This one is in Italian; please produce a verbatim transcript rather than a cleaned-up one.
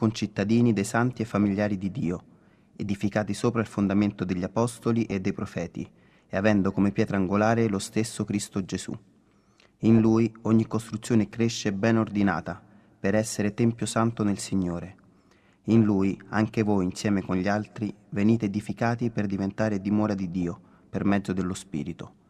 concittadini dei santi e familiari di Dio, edificati sopra il fondamento degli apostoli e dei profeti, e avendo come pietra angolare lo stesso Cristo Gesù. In Lui ogni costruzione cresce ben ordinata, per essere tempio santo nel Signore. In Lui anche voi, insieme con gli altri, venite edificati per diventare dimora di Dio, per mezzo dello Spirito.